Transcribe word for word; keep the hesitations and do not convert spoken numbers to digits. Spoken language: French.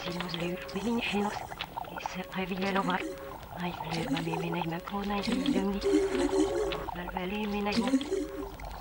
sinus lyr min hinos. Se previelomar. Ai, le mami minai me kona is lyngni. Vel veli minai mo.